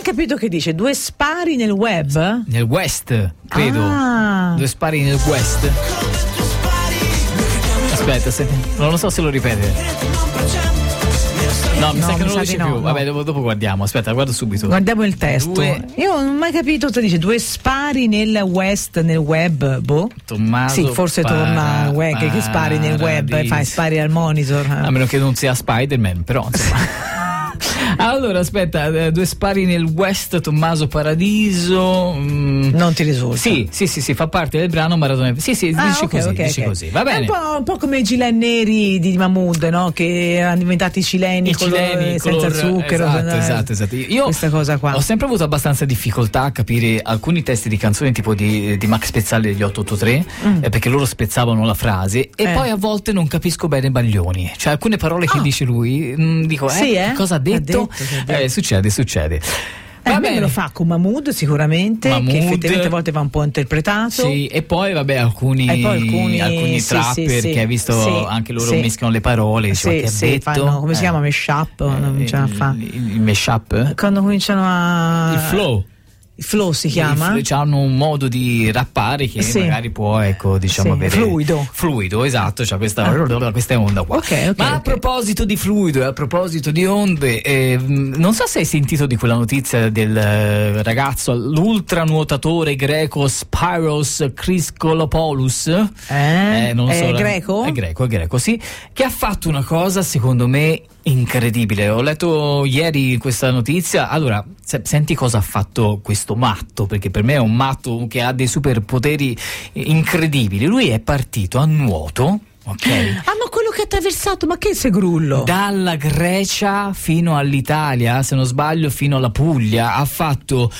capito che dice 2 spari nel web? Nel West, credo. 2 spari nel West. Aspetta, non lo so se lo ripete. No, mi sa che non lo dice più. No. Vabbè, dopo guardiamo. Aspetta, guardo subito. Guardiamo il testo. Io non ho mai capito cosa dice. 2 spari nel West, nel web. Boh. Tommaso. Sì, forse torna che spari nel web, fai spari al monitor. A meno che non sia Spider-Man, però insomma. Allora, aspetta, 2 spari nel West, Tommaso Paradiso. Non ti risulta? Sì, fa parte del brano Maradona. Sì, dici così. Va bene. È un po' come i Gilet neri di Mahmood, no? Che erano diventati cileni, senza zucchero. Esatto. Io questa cosa qua. Ho sempre avuto abbastanza difficoltà a capire alcuni testi di canzoni tipo di Max Pezzali degli 883, perché loro spezzavano la frase e poi a volte non capisco bene Baglioni. Cioè alcune parole che dice lui, dico, che cosa ha detto? Succede. Va bene, lo fa con Mahmood sicuramente, che effettivamente a volte va un po' interpretato. Sì, e poi vabbè alcuni trapper che hai visto anche loro mescolano le parole, fanno, come si chiama, mashup, cominciano a fare il mashup quando cominciano a il flow si chiama. Hanno un modo di rappare che magari può, avere fluido, esatto, cioè questa onda qua. Ma a proposito di fluido e a proposito di onde, non so se hai sentito di quella notizia del ragazzo, l'ultranuotatore greco Spyros Chriskolopoulos. Non so, è greco? È greco, sì, che ha fatto una cosa secondo me incredibile. Ho letto ieri questa notizia. Allora, senti cosa ha fatto questo matto, perché per me è un matto che ha dei superpoteri incredibili. Lui è partito a nuoto. Okay. Ma quello che ha attraversato, ma che segrullo? Dalla Grecia fino all'Italia, se non sbaglio fino alla Puglia, ha fatto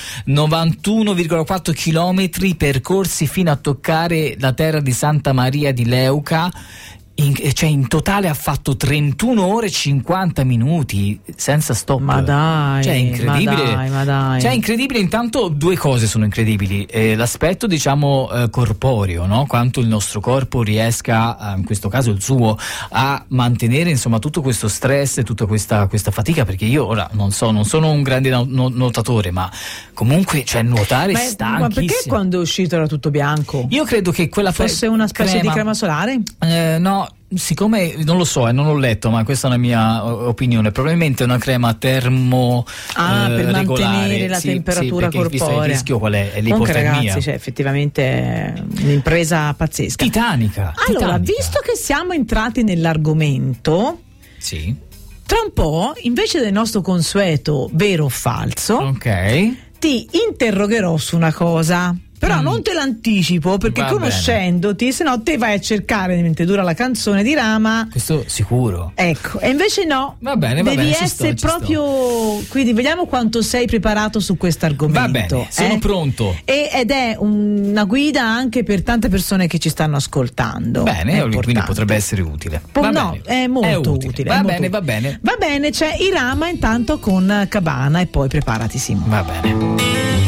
91,4 chilometri percorsi fino a toccare la terra di Santa Maria di Leuca. In totale ha fatto 31 ore e 50 minuti senza stop. Ma dai, cioè incredibile. Ma dai. Cioè incredibile. Intanto 2 cose sono incredibili, l'aspetto corporeo, no? Quanto il nostro corpo riesca, in questo caso il suo, a mantenere insomma tutto questo stress e tutta questa fatica, perché io ora non sono un grande nuotatore, ma comunque nuotare stanchissimo. Ma perché quando è uscito era tutto bianco? Io credo che quella fosse una specie di crema solare? No, siccome non lo so, non ho letto, ma questa è una mia opinione, probabilmente è una crema termo per mantenere la temperatura corporea. Visto il rischio qual è l'ipotermia. Comunque ragazzi, effettivamente è un'impresa pazzesca, titanica. Allora, visto che siamo entrati nell'argomento, sì, tra un po', invece del nostro consueto vero o falso, ti interrogherò su una cosa. Però non te l'anticipo, perché conoscendoti, se no te vai a cercare mentre dura la canzone di Rama. Questo sicuro. Ecco, e invece no. Va bene, devi essere proprio. Quindi vediamo quanto sei preparato su questo argomento. Va bene, sono pronto. Ed è una guida anche per tante persone che ci stanno ascoltando. Bene, quindi potrebbe essere utile. È molto utile. Va bene. Va bene, c'è Irama intanto con Cabana e poi preparati Simo. Va bene.